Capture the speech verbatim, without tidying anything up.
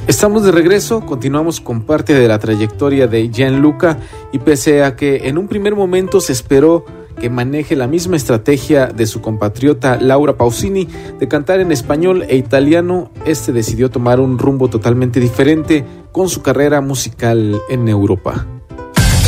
Estamos de regreso, continuamos con parte de la trayectoria de Gianluca y pese a que en un primer momento se esperó que maneje la misma estrategia de su compatriota Laura Pausini de cantar en español e italiano, este decidió tomar un rumbo totalmente diferente con su carrera musical en Europa.